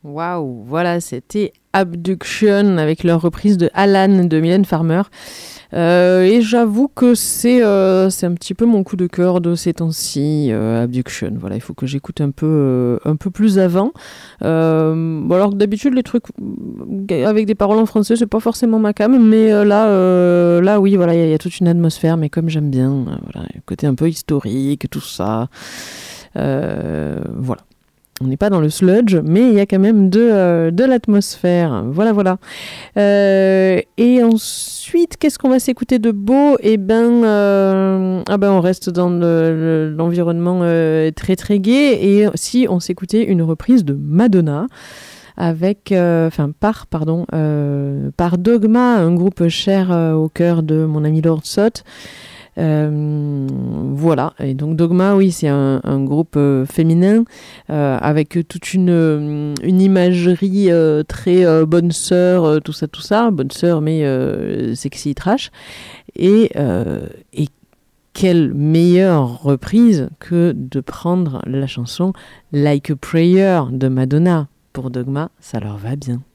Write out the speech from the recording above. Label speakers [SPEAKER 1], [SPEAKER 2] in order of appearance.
[SPEAKER 1] Waouh, voilà, c'était Abduction avec leur reprise de Alan de Mylène Farmer. Et j'avoue que c'est un petit peu mon coup de cœur de ces temps-ci, Abduction. Voilà, il faut que j'écoute un peu plus avant. Bon, alors que d'habitude, les trucs avec des paroles en français, c'est pas forcément ma came, mais là, oui, voilà, il y a toute une atmosphère, mais comme j'aime bien, voilà, le côté un peu historique, tout ça. Voilà. On n'est pas dans le sludge, mais il y a quand même de l'atmosphère. Voilà, voilà. Et ensuite, qu'est-ce qu'on va s'écouter de beau ? On reste dans l'environnement très très gai. Et si on s'écoutait une reprise de Madonna par Dogma, un groupe cher au cœur de mon ami Lord Sot. Voilà, et donc Dogma, oui, c'est un groupe féminin avec toute une imagerie très bonne sœur, tout ça, bonne sœur mais sexy trash, et quelle meilleure reprise que de prendre la chanson Like a Prayer de Madonna pour Dogma, ça leur va bien.